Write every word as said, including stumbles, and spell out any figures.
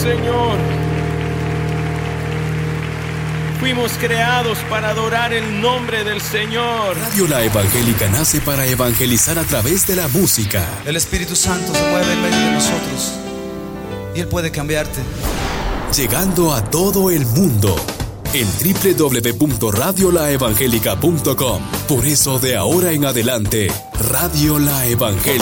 Señor. Fuimos creados para adorar el nombre del Señor. Radio La Evangélica nace para evangelizar a través de la música. El Espíritu Santo se mueve en medio de nosotros y Él puede cambiarte. Llegando a todo el mundo en doble u doble u doble u punto radio la evangélica punto com. Por eso de ahora en adelante, Radio La Evangélica.